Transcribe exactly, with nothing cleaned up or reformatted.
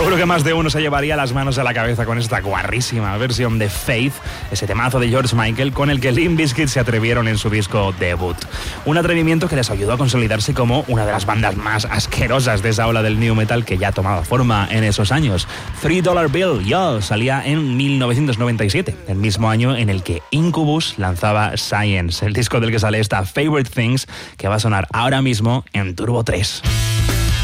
Seguro que más de uno se llevaría las manos a la cabeza con esta guarrísima versión de Faith, ese temazo de George Michael con el que Limp Bizkit se atrevieron en su disco debut. Un atrevimiento que les ayudó a consolidarse como una de las bandas más asquerosas de esa ola del new metal que ya tomaba forma en esos años. Three Dollar Bill, Yo, salía en mil novecientos noventa y siete, el mismo año en el que Incubus lanzaba Science, el disco del que sale esta Favorite Things, que va a sonar ahora mismo en Turbo tres.